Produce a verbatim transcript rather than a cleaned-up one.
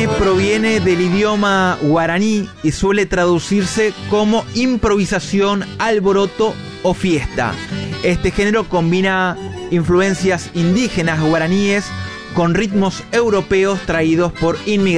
Fueguine proviene del idioma guaraní y suele traducirse como improvisación, alboroto o fiesta. Este género combina influencias indígenas guaraníes con ritmos europeos traídos por inmigrantes.